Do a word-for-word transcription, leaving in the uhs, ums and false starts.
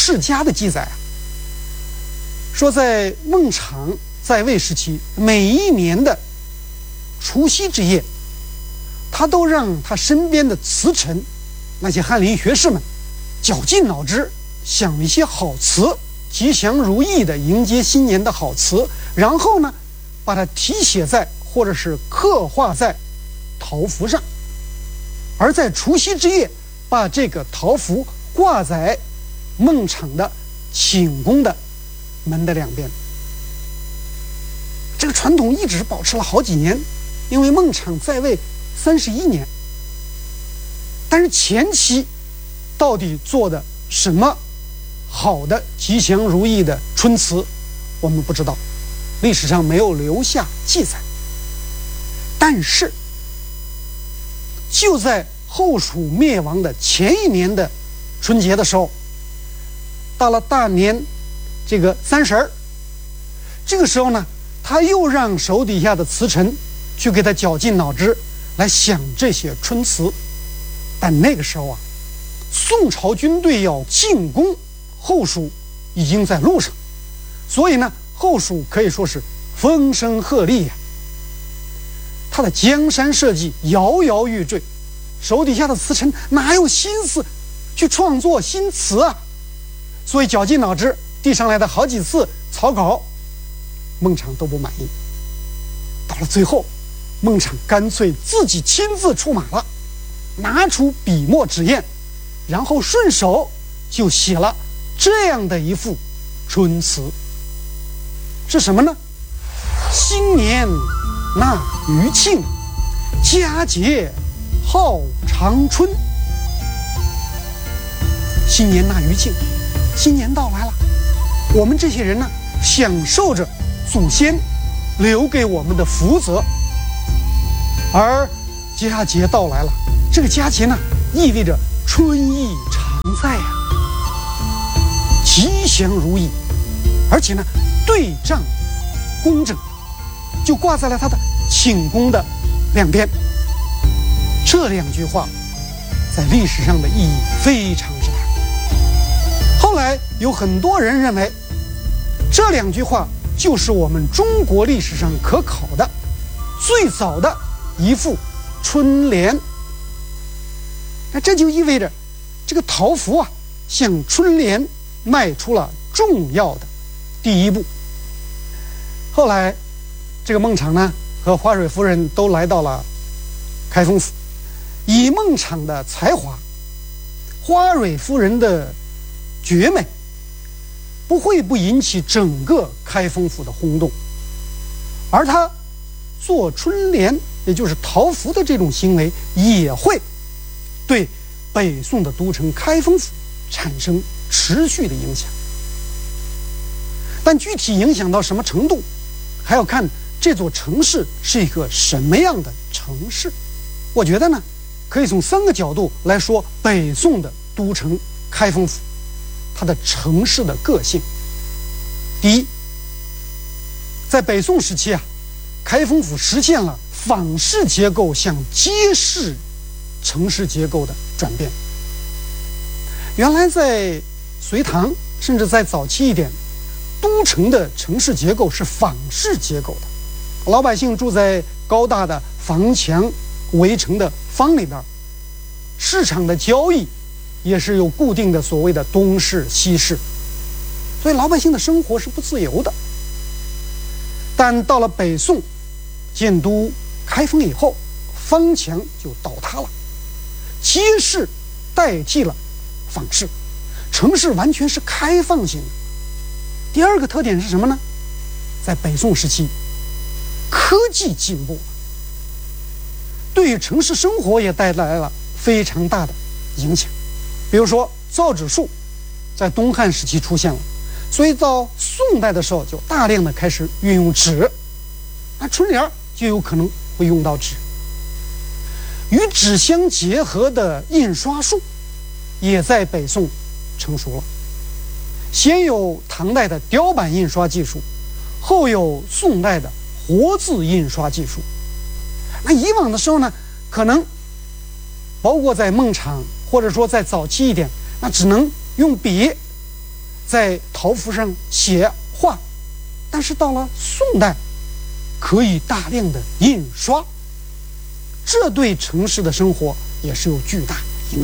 世家的记载啊，说在孟昶在位时期，每一年的除夕之夜，他都让他身边的词臣，那些翰林学士们，绞尽脑汁想一些好词，吉祥如意的迎接新年的好词，然后呢，把它题写在或者是刻画在桃符上，而在除夕之夜，把这个桃符挂在孟昶的寝宫的门的两边。这个传统一直保持了好几年，因为孟昶在位三十一年。但是前期到底做的什么好的吉祥如意的春词，我们不知道，历史上没有留下记载。但是就在后蜀灭亡的前一年的春节的时候，到了大年这个三十儿，这个时候呢，他又让手底下的词臣去给他绞尽脑汁来想这些春词。但那个时候啊，宋朝军队要进攻后蜀已经在路上，所以呢，后蜀可以说是风声鹤唳呀、啊，他的江山社稷摇摇欲坠，手底下的词臣哪有心思去创作新词啊？所以绞尽脑汁递上来的好几次草稿，孟昶都不满意。到了最后，孟昶干脆自己亲自出马了，拿出笔墨纸砚，然后顺手就写了这样的一副春词。是什么呢？新年纳余庆，佳节号长春。新年纳余庆，新年到来了，我们这些人呢，享受着祖先留给我们的福泽，而佳节到来了，这个佳节呢，意味着春意常在呀、啊，吉祥如意，而且呢，对仗工整，就挂在了他的寝宫的两边。这两句话在历史上的意义非常之大。后来有很多人认为，这两句话就是我们中国历史上可考的最早的一副春联。那这就意味着这个桃符啊，向春联迈出了重要的第一步。后来这个孟昶呢和花蕊夫人都来到了开封府，以孟昶的才华，花蕊夫人的绝美，不会不引起整个开封府的轰动。而他做春联，也就是桃符的这种行为，也会对北宋的都城开封府产生持续的影响。但具体影响到什么程度，还要看这座城市是一个什么样的城市。我觉得呢，可以从三个角度来说北宋的都城开封府它的城市的个性。第一，在北宋时期啊，开封府实现了坊市结构向街市城市结构的转变。原来在隋唐，甚至在早期一点，都城的城市结构是坊市结构的，老百姓住在高大的房墙围成的坊里边，市场的交易也是有固定的所谓的东市西市，所以老百姓的生活是不自由的。但到了北宋建都开封以后，坊墙就倒塌了，街市代替了坊市，城市完全是开放性的。第二个特点是什么呢？在北宋时期，科技进步了，对于城市生活也带来了非常大的影响。比如说造纸术在东汉时期出现了，所以到宋代的时候就大量的开始运用纸，那春联就有可能会用到纸。与纸相结合的印刷术也在北宋成熟了，先有唐代的雕版印刷技术，后有宋代的活字印刷技术。那以往的时候呢，可能包括在孟昶或者说在早期一点，那只能用笔在陶符上写画，但是到了宋代，可以大量的印刷，这对城市的生活也是有巨大